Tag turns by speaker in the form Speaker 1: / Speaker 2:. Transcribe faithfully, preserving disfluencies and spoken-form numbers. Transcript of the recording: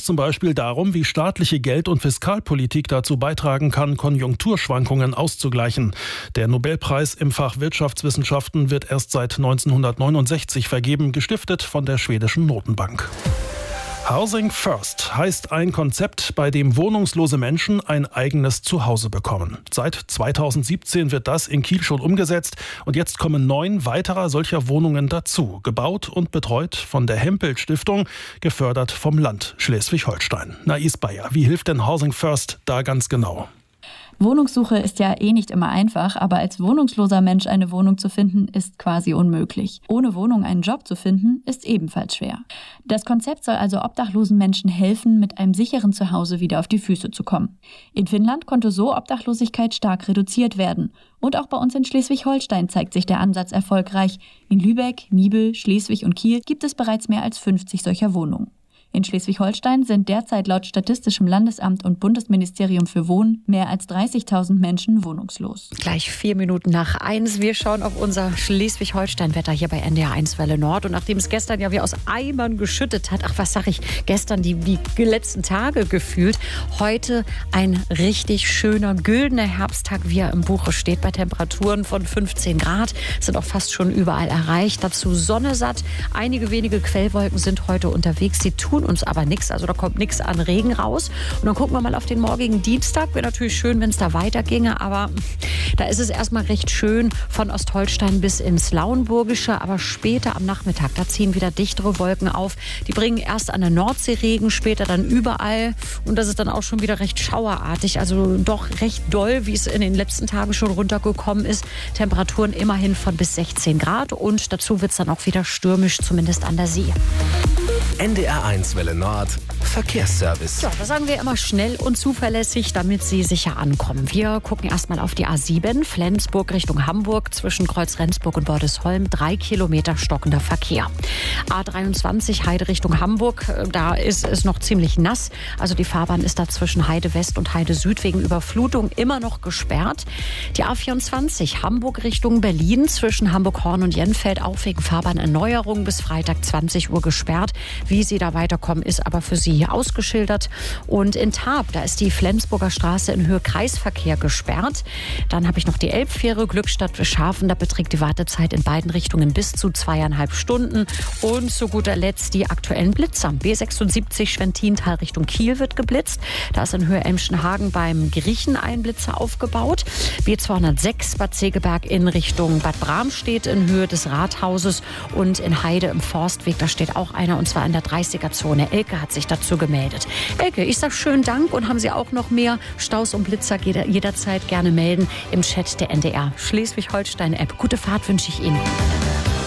Speaker 1: zum Beispiel darum, wie staatliche Geld- und Fiskalpolitik dazu beitragen kann, Konjunkturschwankungen auszugleichen. Der Nobelpreis im Fach Wirtschaftswissenschaften wird erst seit neunzehnhundertneunundsechzig vergeben, gestiftet von der schwedischen Notenbank. Housing First heißt ein Konzept, bei dem wohnungslose Menschen ein eigenes Zuhause bekommen. Seit zweitausendsiebzehn wird das in Kiel schon umgesetzt und jetzt kommen neun weiterer solcher Wohnungen dazu, gebaut und betreut von der Hempel Stiftung, gefördert vom Land Schleswig-Holstein. Nais Bayer, wie hilft denn Housing First da ganz genau?
Speaker 2: Wohnungssuche ist ja eh nicht immer einfach, aber als wohnungsloser Mensch eine Wohnung zu finden, ist quasi unmöglich. Ohne Wohnung einen Job zu finden, ist ebenfalls schwer. Das Konzept soll also obdachlosen Menschen helfen, mit einem sicheren Zuhause wieder auf die Füße zu kommen. In Finnland konnte so Obdachlosigkeit stark reduziert werden. Und auch bei uns in Schleswig-Holstein zeigt sich der Ansatz erfolgreich. In Lübeck, Nibel, Schleswig und Kiel gibt es bereits mehr als fünfzig solcher Wohnungen. In Schleswig-Holstein sind derzeit laut Statistischem Landesamt und Bundesministerium für Wohnen mehr als dreißigtausend Menschen wohnungslos.
Speaker 3: Gleich vier Minuten nach eins. Wir schauen auf unser Schleswig-Holstein-Wetter hier bei N D R eins Welle Nord. Und nachdem es gestern ja wie aus Eimern geschüttet hat, ach was sag ich, gestern die, die letzten Tage gefühlt, heute ein richtig schöner, güldener Herbsttag, wie er im Buche steht, bei Temperaturen von fünfzehn Grad. Sind auch fast schon überall erreicht. Dazu Sonne satt. Einige wenige Quellwolken sind heute unterwegs. Sie tun uns aber nichts, also da kommt nichts an Regen raus. Und dann gucken wir mal auf den morgigen Dienstag. Wäre natürlich schön, wenn es da weiterginge, aber da ist es erstmal recht schön von Ostholstein bis ins Lauenburgische, aber später am Nachmittag, da ziehen wieder dichtere Wolken auf. Die bringen erst an der Nordsee Regen, später dann überall und das ist dann auch schon wieder recht schauerartig, also doch recht doll, wie es in den letzten Tagen schon runtergekommen ist. Temperaturen immerhin von bis sechzehn Grad und dazu wird es dann auch wieder stürmisch, zumindest an der See.
Speaker 4: N D R eins Welle Nord Verkehrsservice.
Speaker 3: Ja, das sagen wir immer schnell und zuverlässig, damit Sie sicher ankommen. Wir gucken erstmal auf die A sieben, Flensburg Richtung Hamburg, zwischen Kreuz Rendsburg und Bordesholm, drei Kilometer stockender Verkehr. A dreiundzwanzig, Heide Richtung Hamburg, da ist es noch ziemlich nass. Also die Fahrbahn ist da zwischen Heide West und Heide Süd wegen Überflutung immer noch gesperrt. Die A vierundzwanzig, Hamburg Richtung Berlin, zwischen Hamburg-Horn und Jenfeld, auch wegen Fahrbahnerneuerung bis Freitag zwanzig Uhr gesperrt. Wie Sie da weiterkommen, ist aber für Sie ausgeschildert. Und in Tarp, da ist die Flensburger Straße in Höhe Kreisverkehr gesperrt. Dann habe ich noch die Elbfähre Glückstadt-Schafen. Da beträgt die Wartezeit in beiden Richtungen bis zu zweieinhalb Stunden. Und zu guter Letzt die aktuellen Blitzer. B sechsundsiebzig Schwentintal Richtung Kiel wird geblitzt. Da ist in Höhe Emschenhagen beim Griechen ein Blitzer aufgebaut. B zweihundertsechs Bad Segeberg in Richtung Bad Bramstedt in Höhe des Rathauses. Und in Heide im Forstweg, da steht auch einer, und zwar in der dreißiger-Zone. Elke hat sich dazu gemeldet. Elke, ich sage schönen Dank und haben Sie auch noch mehr Staus und Blitzer jederzeit gerne melden im Chat der N D R Schleswig-Holstein-App. Gute Fahrt wünsche ich Ihnen.